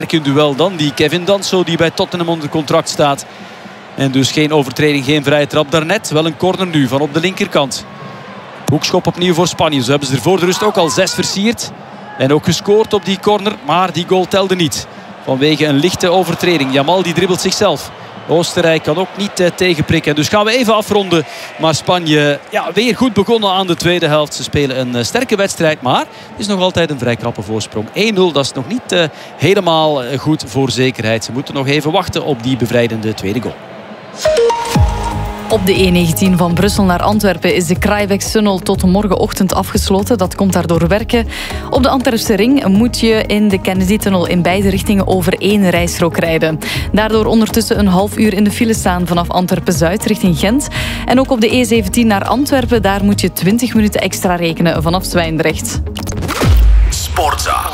Een duel dan, die Kevin Danso die bij Tottenham onder contract staat. En dus geen overtreding, geen vrije trap. Daarnet wel een corner nu van op de linkerkant. Hoekschop opnieuw voor Spanje. Zo hebben ze er voor de rust ook al 6 versierd. En ook gescoord op die corner, maar die goal telde niet. Vanwege een lichte overtreding. Yamal die dribbelt zichzelf. Oostenrijk kan ook niet tegenprikken. Dus gaan we even afronden. Maar Spanje weer goed begonnen aan de tweede helft. Ze spelen een sterke wedstrijd. Maar het is nog altijd een vrij krappe voorsprong. 1-0, dat is nog niet helemaal goed voor zekerheid. Ze moeten nog even wachten op die bevrijdende tweede goal. Op de E19 van Brussel naar Antwerpen is de Kruijwegstunnel tot morgenochtend afgesloten. Dat komt daardoor werken. Op de Antwerpse ring moet je in de Kennedy-tunnel in beide richtingen over 1 rijstrook rijden. Daardoor ondertussen een half uur in de file staan vanaf Antwerpen-Zuid richting Gent. En ook op de E17 naar Antwerpen, daar moet je 20 minuten extra rekenen vanaf Zwijndrecht. Sportza.